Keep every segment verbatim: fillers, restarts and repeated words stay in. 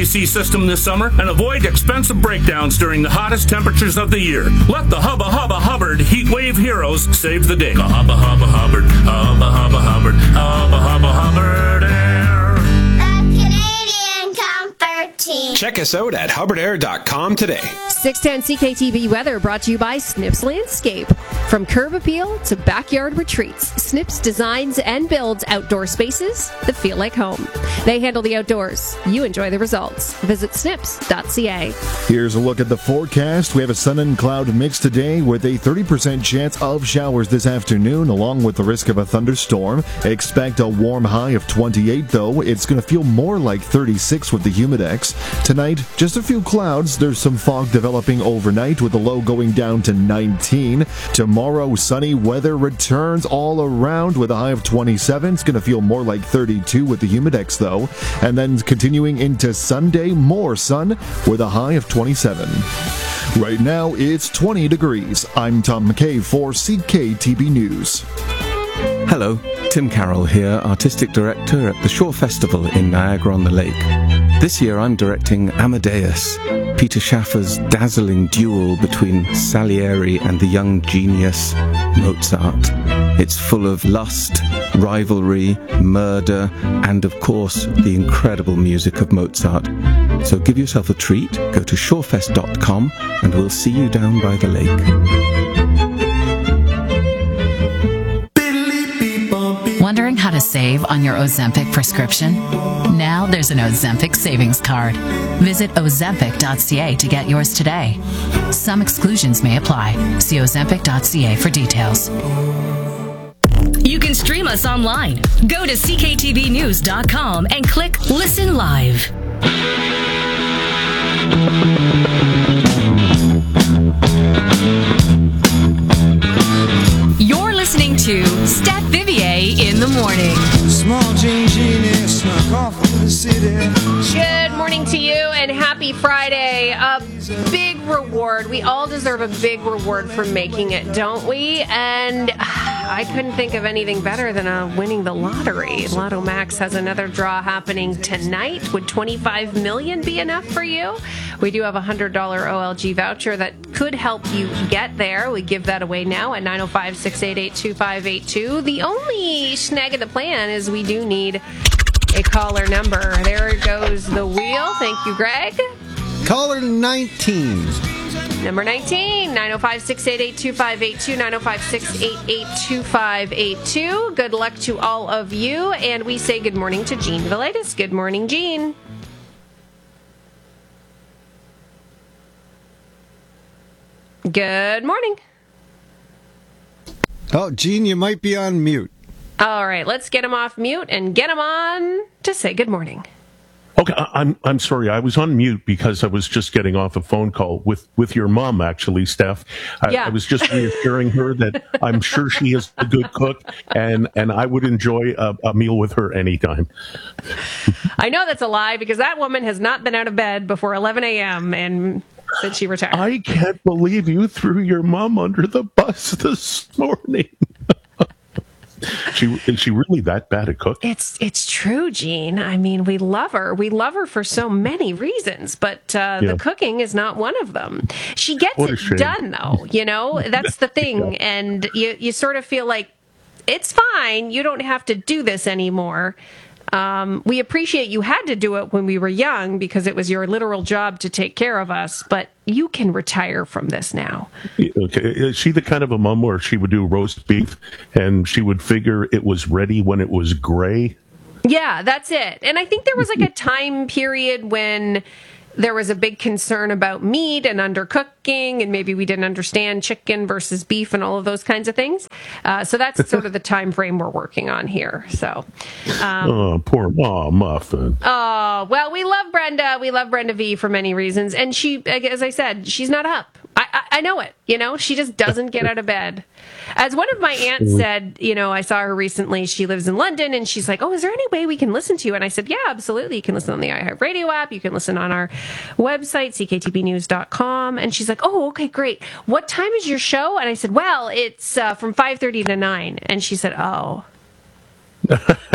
A C system this summer and avoid expensive breakdowns during the hottest temperatures of the year. Let the Hubba Hubba Hubbard Heat Wave heroes save the day. Hubba Hubba Hubbard, Hubba Hubba Hubbard, Hubba Hubba Hubbard Air. The Canadian Comfort Team. Check us out at hubbard air dot com today. six ten C K T V weather brought to you by Snips Landscape. From curb appeal to backyard retreats, Snips designs and builds outdoor spaces that feel like home. They handle the outdoors. You enjoy the results. Visit snips dot c a. Here's a look at the forecast. We have a sun and cloud mix today with a thirty percent chance of showers this afternoon, along with the risk of a thunderstorm. Expect a warm high of twenty-eight, though. It's going to feel more like thirty-six with the humidex. Tonight, just a few clouds. There's some fog developing overnight with the low going down to nineteen. Tomorrow, sunny weather returns all around with a high of twenty-seven. It's going to feel more like thirty-two with the humidex, though. And then continuing into Sunday, more sun with a high of twenty-seven. Right now, it's twenty degrees. I'm Tom McKay for C K T B News. Hello, Tim Carroll here, Artistic Director at the Shore Festival in Niagara-on-the-Lake. This year I'm directing Amadeus, Peter Schaffer's dazzling duel between Salieri and the young genius Mozart. It's full of lust, rivalry, murder, and of course the incredible music of Mozart. So give yourself a treat, go to shorefest dot com and we'll see you down by the lake. Wondering how to save on your Ozempic prescription? Now there's an Ozempic savings card. Visit ozempic dot c a to get yours today. Some exclusions may apply. See ozempic dot c a for details. You can stream us online. Go to c k t v news dot com and click Listen Live. You're listening to Stat Vivier in the morning. Small Jean Jean snuck off of the city. Good morning to you and happy Friday. A big reward. We all deserve a big reward for making it, don't we? And I couldn't think of anything better than uh, winning the lottery. Lotto Max has another draw happening tonight. Would twenty-five million dollars be enough for you? We do have a one hundred dollars O L G voucher that could help you get there. We give that away now at nine oh five, six eight eight, two five eight two. The only snag of the plan is we do need a caller number. There goes the wheel. Thank you, Greg. Caller nineteen. Number nineteen, nine oh five, six eight eight, two five eight two, nine oh five, six eight eight, two five eight two. Good luck to all of you. And we say good morning to Jean Velitis. Good morning, Jean. Good morning. Oh, Jean, you might be on mute. All right, let's get him off mute and get him on to say good morning. Okay, I'm I'm sorry. I was on mute because I was just getting off a phone call with, with your mom, actually, Steph. I, yeah. I was just reassuring her that I'm sure she is a good cook, and, and I would enjoy a, a meal with her anytime. I know that's a lie because that woman has not been out of bed before eleven a.m. and since she retired. I can't believe you threw your mom under the bus this morning. She is she really that bad a cook? It's it's true, Jean. I mean, we love her. We love her for so many reasons, but uh, yeah. the cooking is not one of them. She gets it done, though. You know, that's the thing, yeah. and you you sort of feel like it's fine. You don't have to do this anymore. Um, we appreciate you had to do it when we were young because it was your literal job to take care of us, but you can retire from this now. Okay. Is she the kind of a mom where she would do roast beef and she would figure it was ready when it was gray? Yeah, that's it. And I think there was like a time period when there was a big concern about meat and undercooking, and maybe we didn't understand chicken versus beef and all of those kinds of things. Uh, so that's sort of the time frame we're working on here. So, um, oh, poor mom muffin. Oh, well, we love Brenda. We love Brenda V for many reasons, and she, as I said, she's not up. I, I, I know it. You know, she just doesn't get out of bed. As one of my aunts said, you know, I saw her recently. She lives in London, and she's like, "Oh, is there any way we can listen to you?" And I said, "Yeah, absolutely. You can listen on the iHeartRadio app. You can listen on our website, c k t b news dot com." And she's like, "Oh, okay, great. What time is your show?" And I said, "Well, it's uh, from five thirty to nine." And she said, "Oh."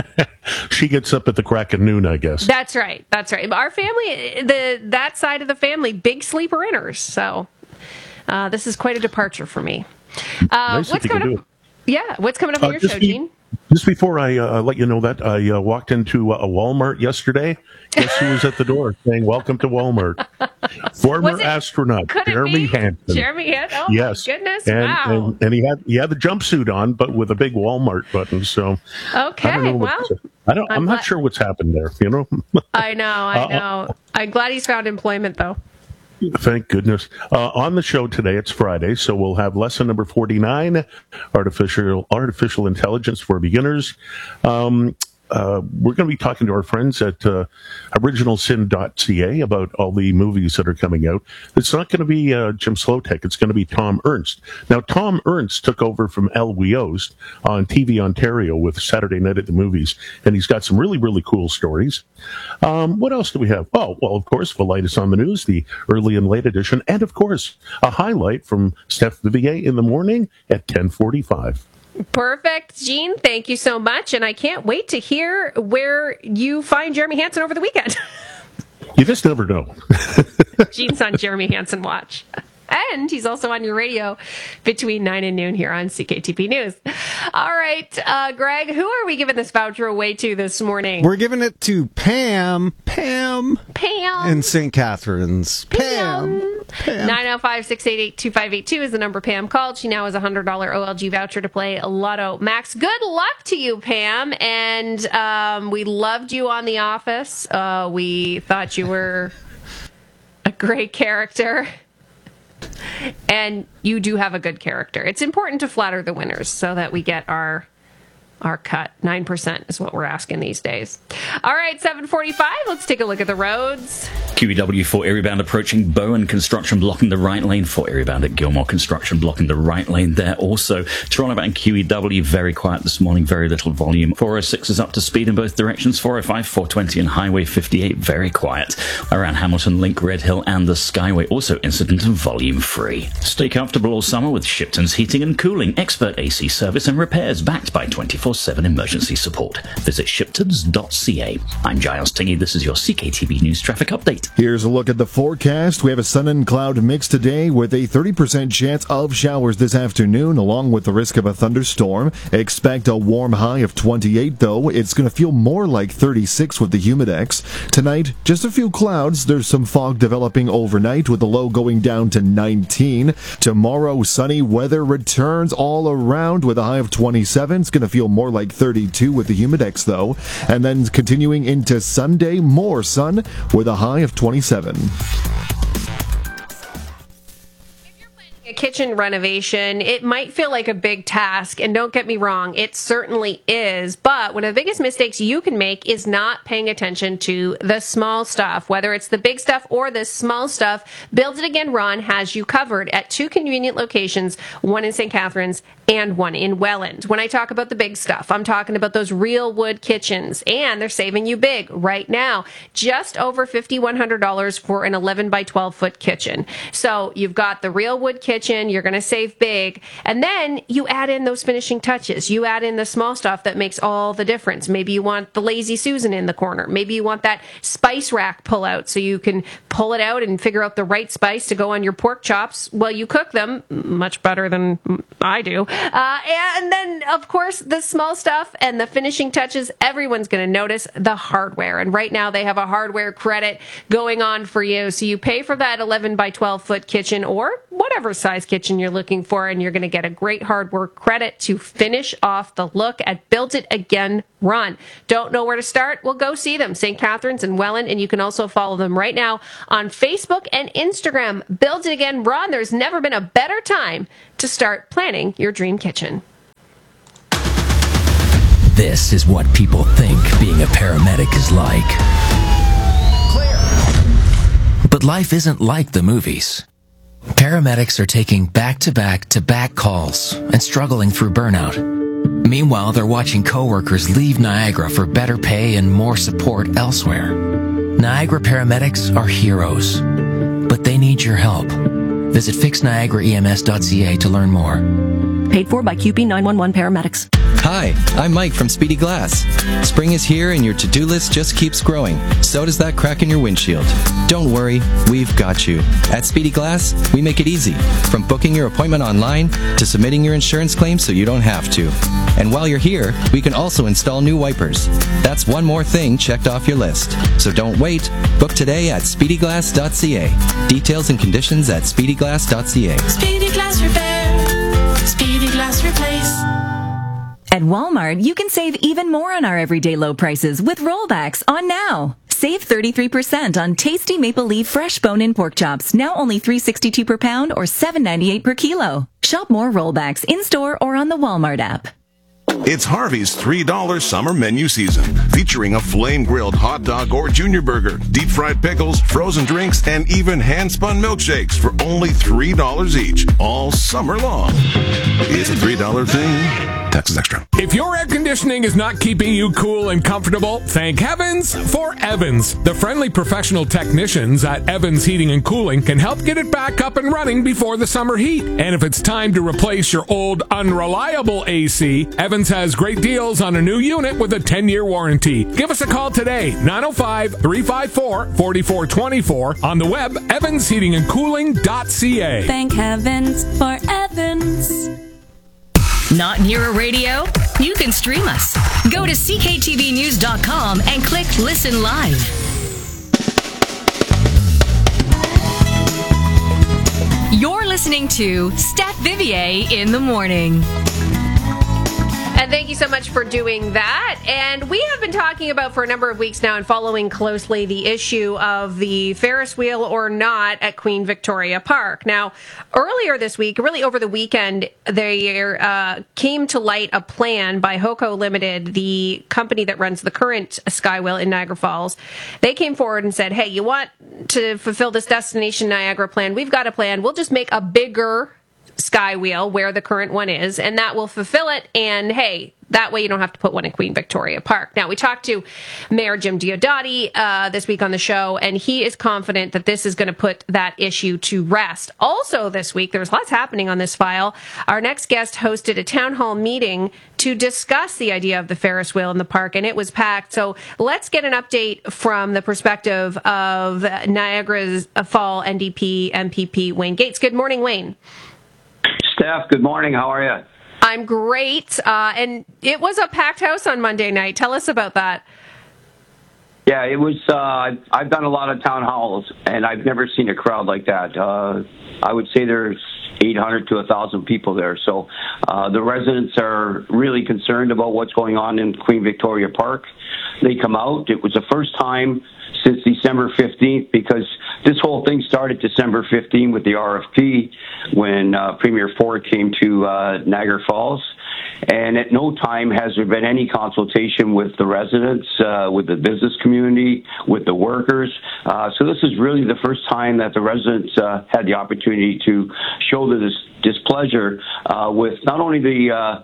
She gets up at the crack of noon, I guess. That's right. That's right. Our family, the that side of the family, big sleeper inners. So uh, this is quite a departure for me. Uh, nice what's if you can coming do up? it. Yeah, what's coming up on Uh, your just show, be- Gene? Just before I uh, let you know that, I uh, walked into a Walmart yesterday. Guess who was at the door saying, "Welcome to Walmart"? Former Was it- astronaut Could it Jeremy be Hansen. Jeremy Hansen? Oh, yes. my goodness. And, wow. and, and he had he had the jumpsuit on, but with a big Walmart button. So Okay, I don't know well, what, I don't. I'm, I'm not glad- sure what's happened there. You know. I know, I Uh, know. I'm glad he's found employment, though. Thank goodness. Uh, on the show today, it's Friday, so we'll have lesson number forty-nine, artificial artificial intelligence for beginners. Um, uh, we're going to be talking to our friends at uh, original sin dot c a about all the movies that are coming out. It's not going to be uh, Jim Slotek. It's going to be Tom Ernst. Now, Tom Ernst took over from El Wiost on T V Ontario with Saturday Night at the Movies, and he's got some really, really cool stories. Um, what else do we have? Oh, well, of course, Velitis on the News, the early and late edition, and, of course, a highlight from Steph Vivier in the morning at ten forty-five. Perfect. Gene, thank you so much. And I can't wait to hear where you find Jeremy Hansen over the weekend. You just never know. Gene's on Jeremy Hansen Watch. And he's also on your radio between nine and noon here on C K T V News. All right, uh, Greg, who are we giving this voucher away to this morning? We're giving it to Pam. Pam. Pam. In Saint Catharines. Pam. Pam. nine oh five, six eight eight, two five eight two is the number Pam called. She now has a one hundred dollars O L G voucher to play Lotto Max. Good luck to you, Pam. And um, we loved you on The Office. Uh, we thought you were a great character. And you do have a good character. It's important to flatter the winners so that we get our our cut. nine percent is what we're asking these days. All right, seven forty-five. Let's take a look at the roads. Q E W for Erie-bound approaching Bowen Construction blocking the right lane. For Erie-bound at Gilmore Construction blocking the right lane there. Also, Toronto-bound Q E W very quiet this morning, very little volume. four oh six is up to speed in both directions. four oh five, four twenty and Highway fifty-eight very quiet. Around Hamilton Link, Red Hill and the Skyway also incident and volume free. Stay comfortable all summer with Shipton's Heating and Cooling. Expert A C service and repairs backed by twenty-four seven emergency support. Visit shiptons dot c a. I'm Giles Tingy. This is your C K T V News Traffic Update. Here's a look at the forecast. We have a sun and cloud mix today with a thirty percent chance of showers this afternoon, along with the risk of a thunderstorm. Expect a warm high of twenty-eight, though. It's going to feel more like thirty-six with the humidex. Tonight, just a few clouds. There's some fog developing overnight with the low going down to nineteen. Tomorrow, sunny weather returns all around with a high of twenty-seven. It's going to feel more like thirty-two with the humidex, though. And then continuing into Sunday, more sun with a high of twenty-seven. A kitchen renovation, it might feel like a big task, and don't get me wrong, it certainly is, but one of the biggest mistakes you can make is not paying attention to the small stuff. Whether it's the big stuff or the small stuff, Build It Again Ron has you covered at two convenient locations, one in Saint Catharines and one in Welland. When I talk about the big stuff, I'm talking about those real wood kitchens, and they're saving you big right now. Just over five thousand one hundred dollars for an eleven by twelve foot kitchen. So you've got the real wood kitchen, you're going to save big, and then you add in those finishing touches. You add in the small stuff that makes all the difference. Maybe you want the Lazy Susan in the corner. Maybe you want that spice rack pull out so you can pull it out and figure out the right spice to go on your pork chops while you cook them, much better than I do. Uh, and then, of course, the small stuff and the finishing touches, everyone's going to notice the hardware. And right now they have a hardware credit going on for you. So you pay for that eleven by twelve foot kitchen or whatever size kitchen you're looking for, and you're going to get a great hardware credit to finish off the look at Build It Again Ron. Don't know where to start? Well, go see them, Saint Catharines and Welland, and you can also follow them right now on Facebook and Instagram. Build It Again Ron. There's never been a better time to start planning your dream kitchen. This is what people think being a paramedic is like. Clear. But life isn't like the movies. Paramedics are taking back-to-back-to-back calls and struggling through burnout. Meanwhile, they're watching coworkers leave Niagara for better pay and more support elsewhere. Niagara paramedics are heroes, but they need your help. Visit fix niagara e m s dot c a to learn more. Paid for by Q P nine one one Paramedics. Hi, I'm Mike from Speedy Glass. Spring is here and your to-do list just keeps growing. So does that crack in your windshield. Don't worry, we've got you. At Speedy Glass, we make it easy. From booking your appointment online to submitting your insurance claim so you don't have to. And while you're here, we can also install new wipers. That's one more thing checked off your list. So don't wait. Book today at speedy glass dot c a. Details and conditions at speedy glass dot c a. Speedy Glass Repair. Speedy Glass Replace. At Walmart, you can save even more on our everyday low prices with rollbacks on now. Save thirty-three percent on tasty Maple Leaf fresh bone-in pork chops, now only three dollars and sixty-two cents per pound or seven dollars and ninety-eight cents per kilo. Shop more rollbacks in-store or on the Walmart app. It's Harvey's three dollar summer menu season, featuring a flame-grilled hot dog or junior burger, deep-fried pickles, frozen drinks, and even hand-spun milkshakes for only three dollars each, all summer long. It's a three dollar thing. Taxes extra. If your air conditioning is not keeping you cool and comfortable, thank heavens for Evans. The friendly professional technicians at Evans Heating and Cooling can help get it back up and running before the summer heat. And if it's time to replace your old unreliable A C, Evans has great deals on a new unit with a ten-year warranty. Give us a call today, nine oh five, three five four, four four two four, on the web, evans heating and cooling dot c a. Thank heavens for Evans. Not near a radio? You can stream us. Go to c k t v news dot com and click Listen Live. You're listening to Steph Vivier in the morning. And thank you so much for doing that. And we have been talking about for a number of weeks now and following closely the issue of the Ferris wheel or not at Queen Victoria Park. Now, earlier this week, really over the weekend, there uh, came to light a plan by Hoco Limited, the company that runs the current Skywheel in Niagara Falls. They came forward and said, hey, you want to fulfill this Destination Niagara plan? We've got a plan. We'll just make a bigger Skywheel where the current one is, and that will fulfill it. And hey, that way you don't have to put one in Queen Victoria Park. Now, we talked to Mayor Jim Diodati uh, this week on the show, and he is confident that this is going to put that issue to rest. Also this week, there's lots happening on this file. Our next guest hosted a town hall meeting to discuss the idea of the Ferris wheel in the park, and it was packed. So let's get an update from the perspective of Niagara Falls N D P M P P Wayne Gates. Good morning, Wayne. Steph, good morning. How are you? I'm great. Uh, and it was a packed house on Monday night. Tell us about that. Yeah, it was. Uh, I've done a lot of town halls, and I've never seen a crowd like that. Uh, I would say there's eight hundred to one thousand people there. So uh, the residents are really concerned about what's going on in Queen Victoria Park. They come out. It was the first time since December fifteenth, because this whole thing started December fifteenth with the R F P when uh, Premier Ford came to uh, Niagara Falls. And at no time has there been any consultation with the residents, uh, with the business community, with the workers. Uh, so this is really the first time that the residents uh, had the opportunity to show their dis- displeasure uh, with not only the uh,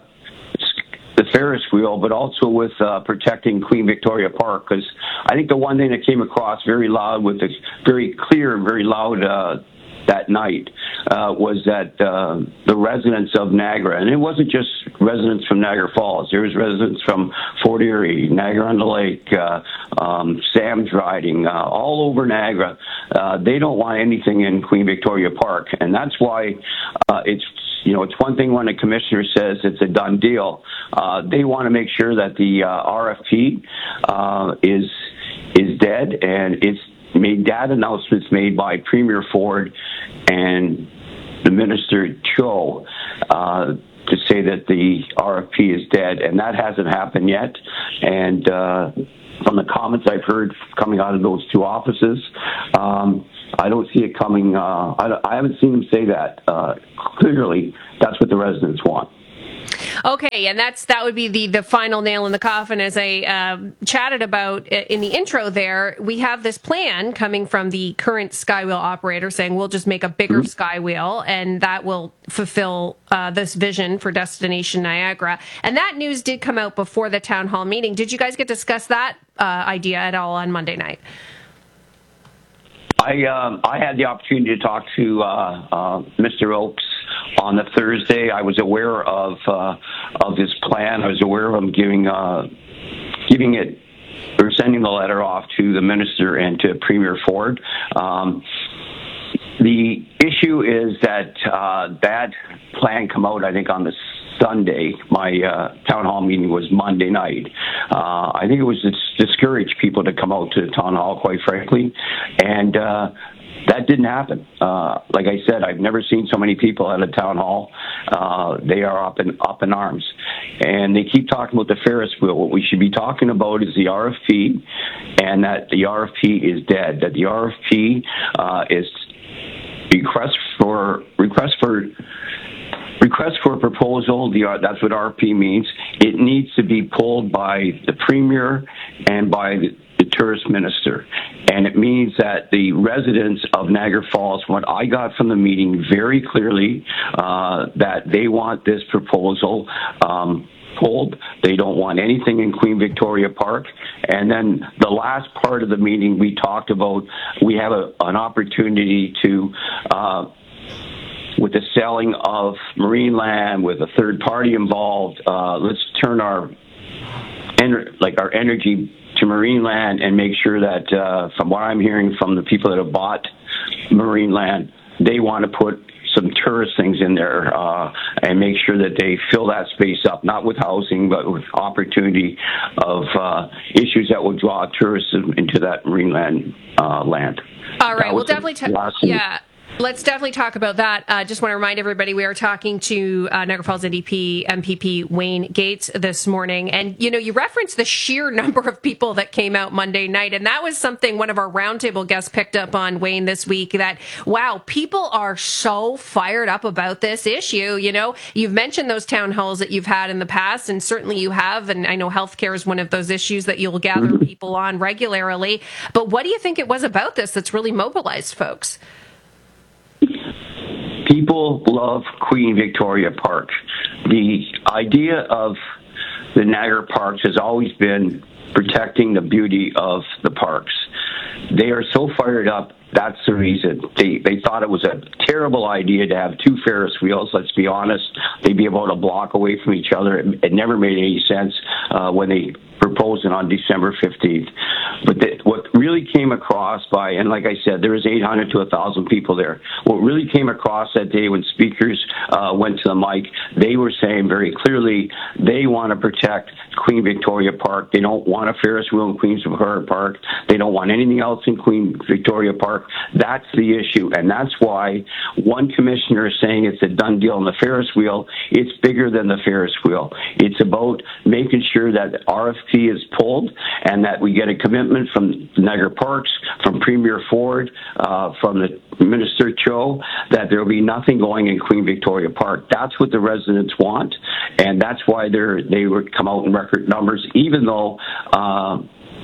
the Ferris wheel, but also with uh, protecting Queen Victoria Park. Because I think the one thing that came across very loud, with the very clear and very loud uh, that night, uh, was that uh, the residents of Niagara, and it wasn't just residents from Niagara Falls, there was residents from Fort Erie, Niagara-on-the-Lake, uh, um, Sam's Riding, uh, all over Niagara. Uh, they don't want anything in Queen Victoria Park, and that's why uh, it's You know, it's one thing when a commissioner says it's a done deal. Uh, they want to make sure that the uh, R F P uh, is is dead, and it's made that announcements made by Premier Ford and the Minister Cho uh, to say that the R F P is dead, and that hasn't happened yet. And uh, from the comments I've heard coming out of those two offices, um, I don't see it coming. Uh, I, I haven't seen them say that. Uh, clearly, that's what the residents want. Okay, and that's that would be the, the final nail in the coffin. As I uh, chatted about in the intro there, we have this plan coming from the current Skywheel operator saying we'll just make a bigger mm-hmm. Skywheel, and that will fulfill uh, this vision for Destination Niagara. And that news did come out before the town hall meeting. Did you guys get to discuss that uh, idea at all on Monday night? I um, I had the opportunity to talk to uh, uh, Mister Oakes on the Thursday. I was aware of uh, of this plan. I was aware of him giving uh, giving it or sending the letter off to the minister and to Premier Ford. Um, the issue is that uh, that plan come out, I think, on the Sunday. My uh, town hall meeting was Monday night. Uh, I think it was to discourage people to come out to the town hall, quite frankly, and uh, that didn't happen. Uh, like I said, I've never seen so many people at a town hall. Uh, they are up in up in arms, and they keep talking about the Ferris wheel. What we should be talking about is the R F P, and that the R F P is dead. That the R F P uh, is request for request for. Request for a proposal, the, uh, that's what R F P means. It needs to be pulled by the Premier and by the, the Tourist Minister. And it means that the residents of Niagara Falls, what I got from the meeting very clearly, uh, that they want this proposal um, pulled. They don't want anything in Queen Victoria Park. And then the last part of the meeting, we talked about we have a, an opportunity to uh, with the selling of marine land, with a third party involved, uh, let's turn our ener- like our energy to marine land and make sure that, uh, from what I'm hearing from the people that have bought marine land, they want to put some tourist things in there uh, and make sure that they fill that space up, not with housing, but with opportunity of uh, issues that will draw tourism into that marine land uh, land. All right, we'll definitely talk. Yeah. Let's definitely talk about that. I uh, just want to remind everybody we are talking to uh, Niagara Falls N D P M P P Wayne Gates this morning. And, you know, you referenced the sheer number of people that came out Monday night. And that was something one of our roundtable guests picked up on, Wayne, this week, that, wow, people are so fired up about this issue. You know, you've mentioned those town halls that you've had in the past, and certainly you have. And I know healthcare is one of those issues that you'll gather people on regularly. But what do you think it was about this that's really mobilized folks? People love Queen Victoria Park. The idea of the Niagara Parks has always been protecting the beauty of the parks. They are so fired up. That's the reason. They they thought it was a terrible idea to have two Ferris wheels. Let's be honest. They'd be about a block away from each other. It, it never made any sense uh, when they proposed it on December fifteenth. But the, what really came across by, and like I said, there was eight hundred to one thousand people there. What really came across that day when speakers uh, went to the mic, they were saying very clearly they want to protect Queen Victoria Park. They don't want a Ferris wheel in Queen Victoria Park. They don't want anything else in Queen Victoria Park. That's the issue, and that's why one commissioner is saying it's a done deal on the Ferris wheel. It's bigger than the Ferris wheel. It's about making sure that the R F P is pulled and that we get a commitment from Niagara Parks, from Premier Ford, uh, from the Minister Cho, that there will be nothing going in Queen Victoria Park. That's what the residents want, and that's why they're they would come out in record numbers, even though uh,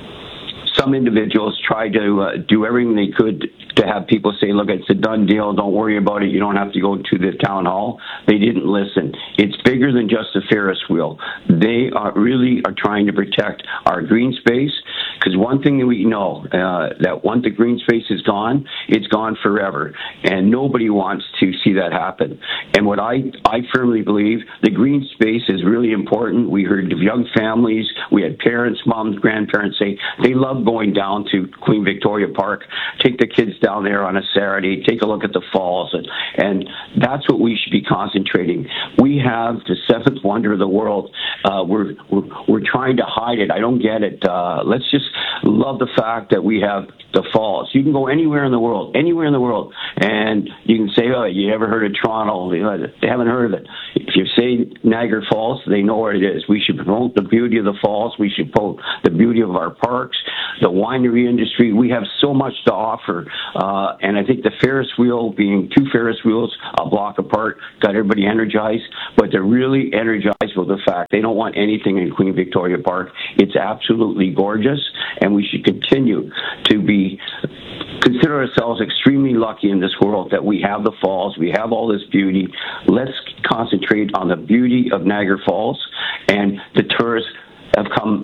some individuals tried to uh, do everything they could to have people say, look, it's a done deal, don't worry about it, you don't have to go to the town hall. They didn't listen. It's bigger than just a Ferris wheel. They are really are trying to protect our green space, because one thing that we know, uh, that once the green space is gone, it's gone forever, and nobody wants to see that happen. And what I, I firmly believe, the green space is really important. We heard of young families, we had parents, moms, grandparents say they love going down to Queen Victoria Park, take the kids down there on a Saturday, take a look at the falls, and, and that's what we should be concentrating. We have the seventh wonder of the world. Uh, we're, we're we're trying to hide it. I don't get it. Uh, let's just love the fact that we have the falls. You can go anywhere in the world, anywhere in the world, and you can say, oh, you ever heard of Toronto? They haven't heard of it. If you say Niagara Falls, they know where it is. We should promote the beauty of the falls. We should promote the beauty of our parks, the winery industry. We have so much to offer. Uh, and I think the Ferris wheel, being two Ferris wheels a block apart, got everybody energized. But they're really energized with the fact they don't want anything in Queen Victoria Park. It's absolutely gorgeous, and we should continue to be consider ourselves extremely lucky in this world that we have the falls, we have all this beauty. Let's concentrate on the beauty of Niagara Falls, and the tourists have come fourteen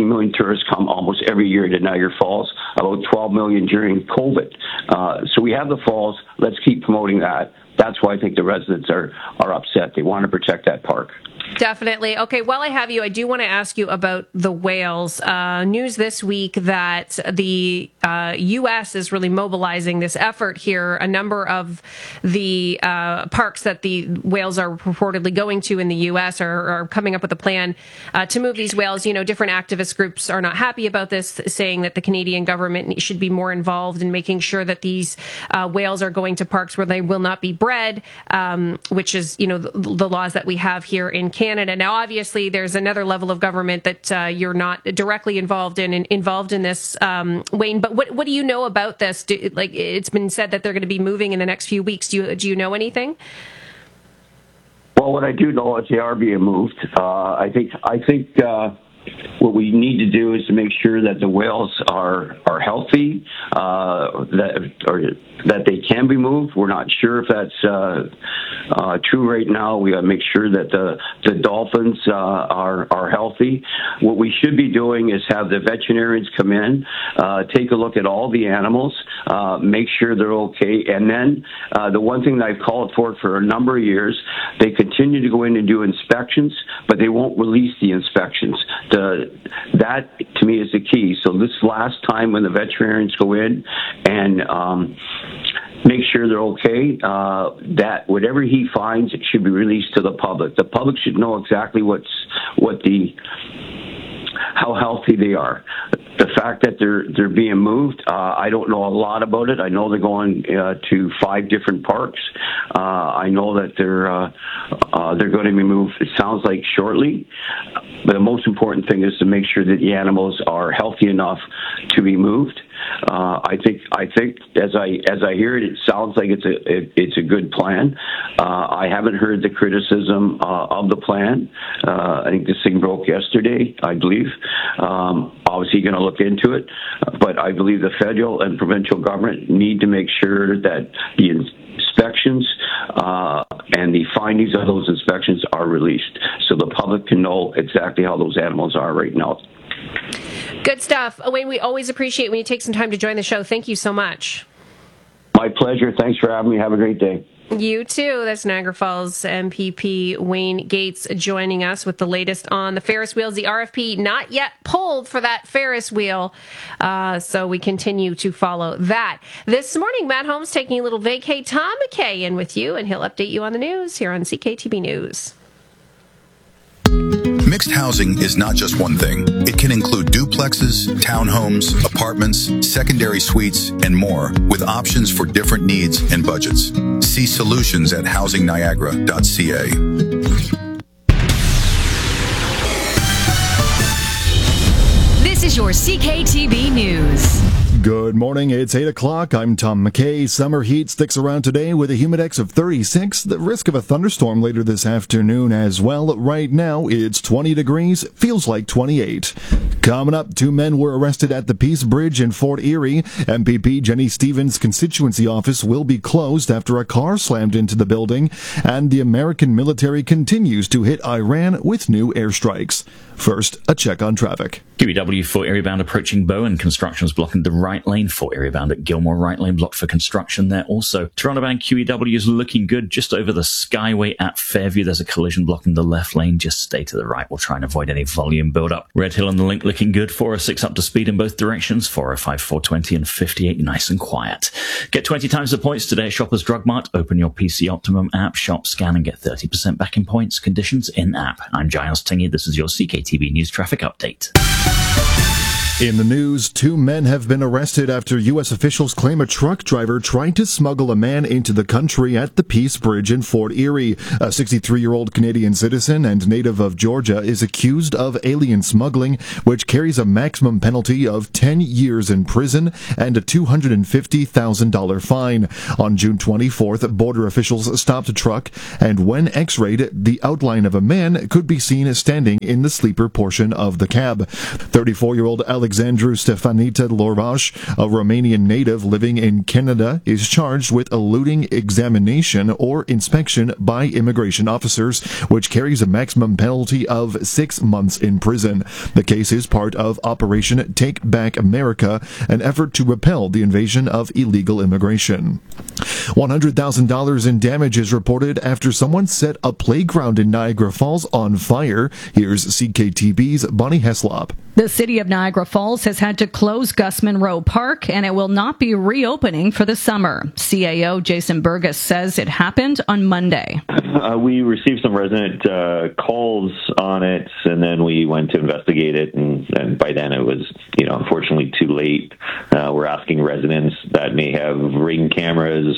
fourteen million tourists come almost every year to Niagara Falls, about twelve million during COVID. Uh, so we have the falls. Let's keep promoting that. That's why I think the residents are, are upset. They want to protect that park. Definitely. Okay, while I have you, I do want to ask you about the whales. Uh, news this week that the uh, U S is really mobilizing this effort here. A number of the uh, parks that the whales are reportedly going to in the U S are, are coming up with a plan uh, to move these whales. You know, different activist groups are not happy about this, saying that the Canadian government should be more involved in making sure that these uh, whales are going to parks where they will not be bred, um, which is, you know, the, the laws that we have here in Canada. Now, obviously, there's another level of government that uh, you're not directly involved in, in involved in this, um, Wayne. But what what do you know about this? Do, like, it's been said that they're going to be moving in the next few weeks. Do you do you know anything? Well, what I do know is they are being moved. Uh, I think I think uh, what we need to do is to make sure that the whales are are healthy, uh, that or that they can be moved. We're not sure if that's uh, uh, true right now. We got to make sure that the the dolphins uh, are are healthy. What we should be doing is have the veterinarians come in, uh, take a look at all the animals, uh, make sure they're okay, and then uh, the one thing that I've called for for a number of years, they continue to go in and do inspections, but they won't release the inspections. The, that, to me, is the key. So this last time when the veterinarians go in and um, make sure they're okay, uh, that whatever he finds, it should be released to the public. The public should know exactly what's what the how healthy they are. The fact that they're they're being moved, uh, I don't know a lot about it. I know they're going uh, to five different parks. Uh, I know that they're uh, uh, they're going to be moved. It sounds like shortly. But the most important thing is to make sure that the animals are healthy enough to be moved. Uh, I think I think as I as I hear it, it sounds like it's a it, it's a good plan. Uh, I haven't heard the criticism uh, of the plan. Uh, I think this thing broke yesterday, I believe. Um, obviously, going to look into it, but I believe the federal and provincial government need to make sure that the inspections uh, and the findings of those inspections are released, so the public can know exactly how those animals are right now. Good stuff. Wayne, we always appreciate when you take some time to join the show. Thank you so much. My pleasure. Thanks for having me. Have a great day. You too. That's Niagara Falls M P P Wayne Gates joining us with the latest on the Ferris wheels. The R F P not yet pulled for that Ferris wheel, uh, so we continue to follow that. This morning, Matt Holmes taking a little vacay. Tom McKay in with you, and he'll update you on the news here on C K T B News. Mixed housing is not just one thing. It can include duplexes, townhomes, apartments, secondary suites, and more, with options for different needs and budgets. See solutions at housing niagara dot c a. This is your C K T B News. Good morning, it's eight o'clock. I'm Tom McKay. Summer heat sticks around today with a humidex of thirty-six. The risk of a thunderstorm later this afternoon as well. Right now, it's twenty degrees, feels like twenty-eight. Coming up, two men were arrested at the Peace Bridge in Fort Erie. M P P Jenny Stevens' constituency office will be closed after a car slammed into the building. And the American military continues to hit Iran with new airstrikes. First, a check on traffic. Q E W Fort Erie bound approaching Bowen. Construction is blocking the right lane. Fort Erie bound at Gilmore, right lane blocked for construction there also. Toronto bound Q E W is looking good just over the Skyway at Fairview. There's a collision blocking the left lane. Just stay to the right. We'll try and avoid any volume build-up. Red Hill on the link looking good. four oh six up to speed in both directions. four oh five, four twenty and fifty-eight nice and quiet. Get twenty times the points today at Shoppers Drug Mart. Open your P C Optimum app, shop, scan and get thirty percent back in points. Conditions in app. I'm Giles Tingy. This is your C K T B News Traffic Update. In the news, two men have been arrested after U S officials claim a truck driver tried to smuggle a man into the country at the Peace Bridge in Fort Erie. A sixty-three-year-old Canadian citizen and native of Georgia is accused of alien smuggling, which carries a maximum penalty of ten years in prison and a two hundred fifty thousand dollars fine. On June twenty-fourth, border officials stopped a truck, and when x-rayed, the outline of a man could be seen standing in the sleeper portion of the cab. thirty-four-year-old Alex Alexandru Stefanita Lorbaș, a Romanian native living in Canada, is charged with eluding examination or inspection by immigration officers, which carries a maximum penalty of six months in prison. The case is part of Operation Take Back America, an effort to repel the invasion of illegal immigration. one hundred thousand dollars in damage is reported after someone set a playground in Niagara Falls on fire. Here's C K T B's Bonnie Heslop. The city of Niagara Falls has had to close Gus Monroe Park, and it will not be reopening for the summer. C A O Jason Burgess says it happened on Monday. Uh, we received some resident uh, calls on it, and then we went to investigate it, and, and by then it was, you know, unfortunately too late. Uh, we're asking residents that may have ring cameras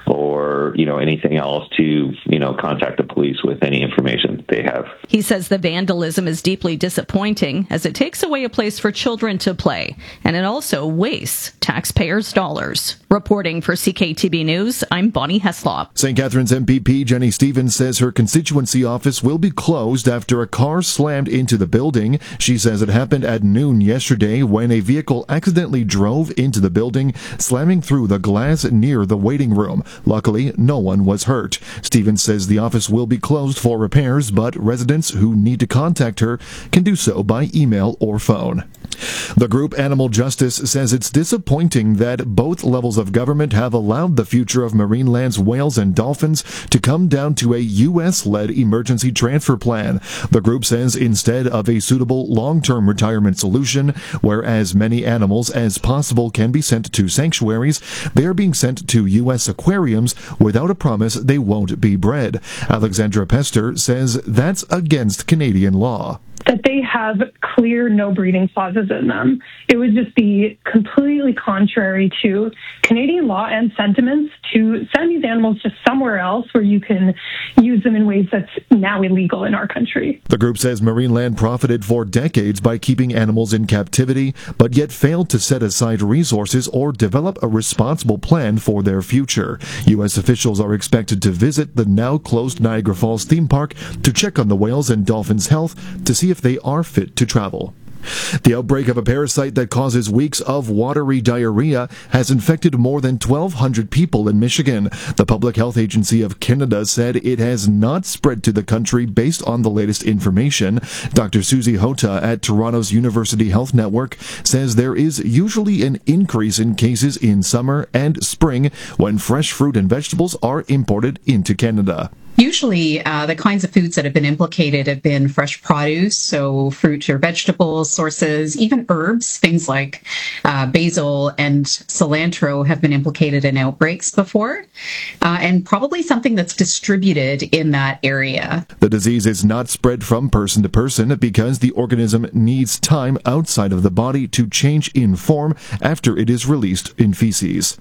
or, you know, anything else to, you know, contact the police with any information they have. He says the vandalism is deeply disappointing as it takes away a place for children to play, and it also wastes taxpayers' dollars. Reporting for C K T B News, I'm Bonnie Heslop. Saint Catharines M P P Jenny Stevens says her constituency office will be closed after a car slammed into the building. She says it happened at noon yesterday when a vehicle accidentally drove into the building, slamming through the glass near the waiting room. Luckily, no one was hurt. Stevens says the office will be closed for repairs, but residents who need to contact her can do so by email or phone. The group Animal Justice says it's disappointing that both levels of government have allowed the future of Marineland's whales and dolphins to come down to a U S-led emergency transfer plan. The group says instead of a suitable long-term retirement solution, where as many animals as possible can be sent to sanctuaries, they are being sent to U S aquariums without a promise they won't be bred. Alexandra Pester says that's against Canadian law. That they have clear no breeding clauses in them. It would just be completely contrary to Canadian law and sentiments to send these animals just somewhere else where you can use them in ways that's now illegal in our country. The group says Marineland profited for decades by keeping animals in captivity, but yet failed to set aside resources or develop a responsible plan for their future. U S officials are expected to visit the now closed Niagara Falls theme park to check on the whales and dolphins' health to see if they are fit to travel. The outbreak of a parasite that causes weeks of watery diarrhea has infected more than twelve hundred people in Michigan. The Public Health Agency of Canada said it has not spread to the country based on the latest information. Doctor Susie Hota at Toronto's University Health Network says there is usually an increase in cases in summer and spring when fresh fruit and vegetables are imported into Canada. Usually, uh, the kinds of foods that have been implicated have been fresh produce, so fruit or vegetable sources, even herbs, things like uh, basil and cilantro have been implicated in outbreaks before, uh, and probably something that's distributed in that area. The disease is not spread from person to person because the organism needs time outside of the body to change in form after it is released in feces.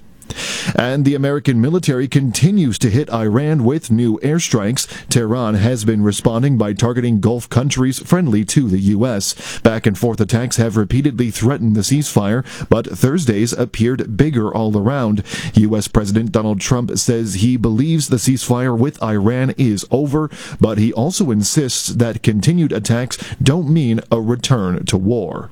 And the American military continues to hit Iran with new airstrikes. Tehran has been responding by targeting Gulf countries friendly to the U S. Back and forth attacks have repeatedly threatened the ceasefire, but Thursdays appeared bigger all around. U S. President Donald Trump says he believes the ceasefire with Iran is over, but he also insists that continued attacks don't mean a return to war.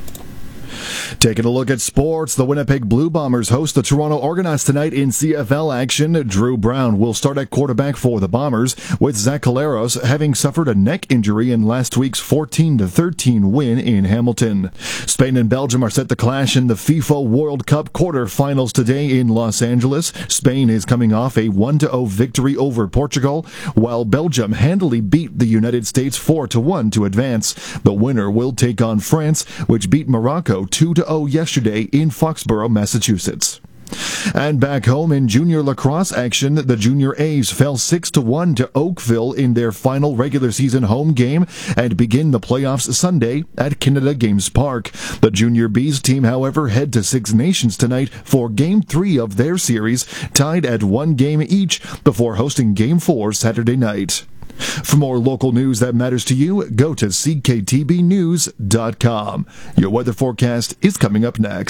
Taking a look at sports, the Winnipeg Blue Bombers host the Toronto Argonauts tonight in C F L action. Drew Brown will start at quarterback for the Bombers, with Zach Collaros having suffered a neck injury in last week's fourteen to thirteen win in Hamilton. Spain and Belgium are set to clash in the FIFA World Cup quarterfinals today in Los Angeles. Spain is coming off a one to oh victory over Portugal, while Belgium handily beat the United States four to one to advance. The winner will take on France, which beat Morocco two to oh yesterday in Foxborough, Massachusetts. And back home in junior lacrosse action, the Junior A's fell six to one to Oakville in their final regular season home game and begin the playoffs Sunday at Canada Games Park. The Junior B's team, however, head to Six Nations tonight for Game three of their series, tied at one game each, before hosting Game four Saturday night. For more local news that matters to you, go to C K T B news dot com. Your weather forecast is coming up next.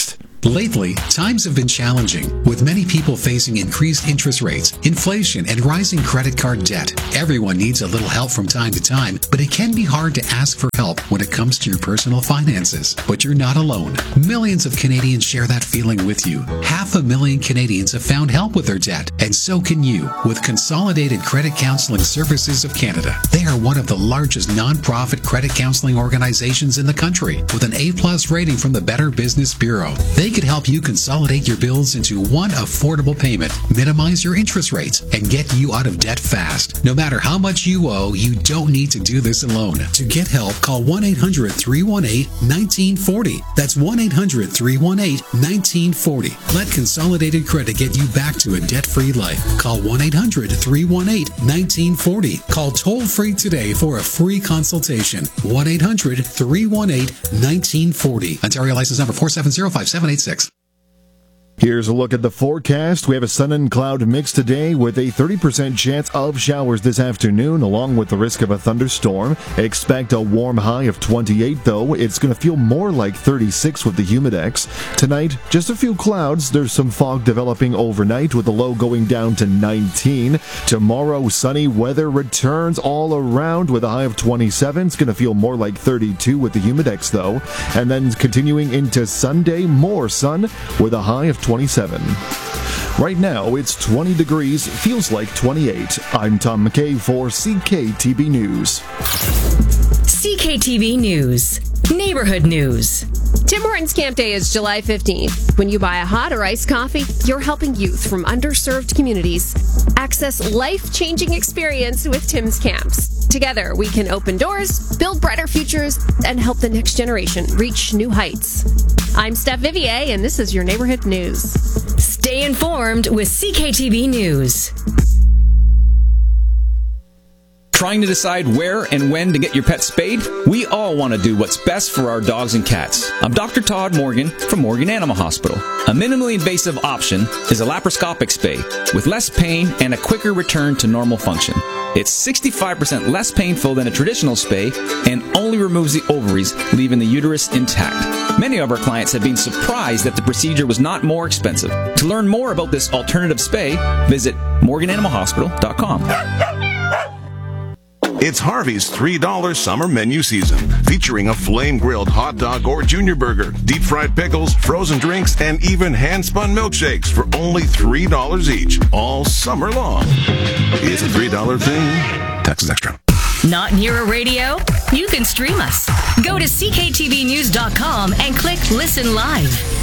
Lately, times have been challenging, with many people facing increased interest rates, inflation, and rising credit card debt. Everyone needs a little help from time to time, but it can be hard to ask for help when it comes to your personal finances. But you're not alone. Millions of Canadians share that feeling with you. Half a million Canadians have found help with their debt, and so can you with Consolidated Credit Counseling Services of Canada. They are one of the largest non-profit credit counseling organizations in the country, with an A-plus rating from the Better Business Bureau. They could help you consolidate your bills into one affordable payment, minimize your interest rates, and get you out of debt fast. No matter how much you owe, you don't need to do this alone. To get help, call one eight hundred, three one eight, one nine four zero. That's one eight hundred, three one eight, one nine four zero. Let Consolidated Credit get you back to a debt-free life. Call one eight hundred, three one eight, one nine four zero. Call toll-free today for a free consultation. one eight hundred, three one eight, one nine four zero. Ontario license number four seven zero five seven eight six. Here's a look at the forecast. We have a sun and cloud mix today with a thirty percent chance of showers this afternoon, along with the risk of a thunderstorm. Expect a warm high of twenty-eight, though. It's going to feel more like thirty-six with the humidex. Tonight, just a few clouds. There's some fog developing overnight with the low going down to nineteen. Tomorrow, sunny weather returns all around with a high of twenty-seven. It's going to feel more like thirty-two with the humidex, though. And then continuing into Sunday, more sun with a high of twenty-seven. Right now, it's twenty degrees, feels like twenty-eight. I'm Tom McKay for C K T V News. C K T V News. Neighborhood News. Tim Hortons Camp Day is July fifteenth. When you buy a hot or iced coffee, you're helping youth from underserved communities access life-changing experience with Tim's Camps. Together, we can open doors, build brighter futures, and help the next generation reach new heights. I'm Steph Vivier, and this is your Neighborhood News. Stay informed with C K T V News. Trying to decide where and when to get your pet spayed? We all want to do what's best for our dogs and cats. I'm Doctor Todd Morgan from Morgan Animal Hospital. A minimally invasive option is a laparoscopic spay with less pain and a quicker return to normal function. It's sixty-five percent less painful than a traditional spay and only removes the ovaries, leaving the uterus intact. Many of our clients have been surprised that the procedure was not more expensive. To learn more about this alternative spay, visit morgan animal hospital dot com. It's Harvey's three dollar summer menu season, featuring a flame-grilled hot dog or junior burger, deep-fried pickles, frozen drinks, and even hand-spun milkshakes for only three dollars each, all summer long. It's a three dollar thing. Taxes extra. Not near a radio? You can stream us. Go to C K T V news dot com and click Listen Live.